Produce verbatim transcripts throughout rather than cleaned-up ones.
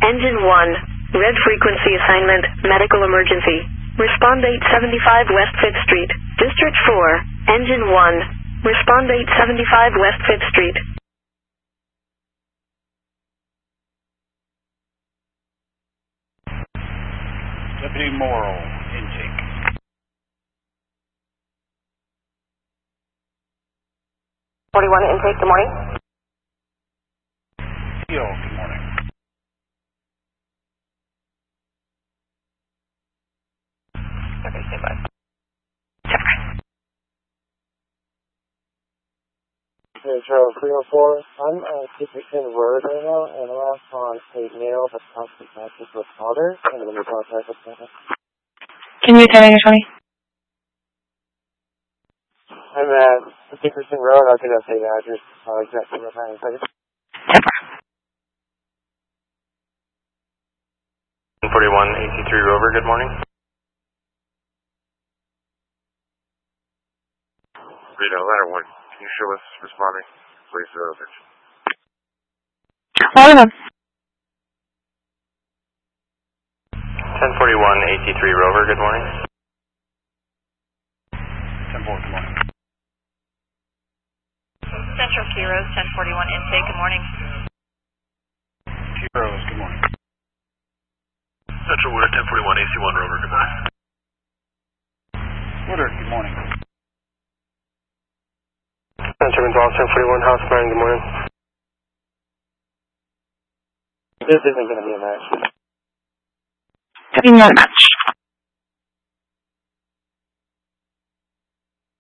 Engine one, red frequency assignment, medical emergency. Respond eight seventy-five West fifth Street. District four, Engine one, respond eight seventy-five West fifth Street. Deputy Morrill, intake. forty-one intake, good morning. Yo, good morning. Okay, stand by. Hey, Charles three oh four. I'm at Dickinson Road right now, and I'm off on a male that's constantly connected to his father, and I'm in contact with him. Can you tell me your twenty? I'm at Dickinson Road. I'll get update address. I'll exactly what time in a second. forty-one eighty-three Rover, good morning. Rita, ladder one. Can you show us responding? Please, uh, bitch. Hold on. ten forty-one eighty-three Rover, good morning. ten four, good morning. Central Kiros, ten forty-one intake, good morning. Kiros, good morning. Central Woodard, ten forty-one A C one Rover, good morning. Woodard, good morning. Central Gonzales, ten forty-one House nine, good morning. This isn't going to be a match. Copy, not a match.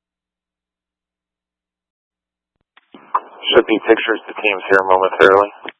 Should be pictures. The team's here momentarily.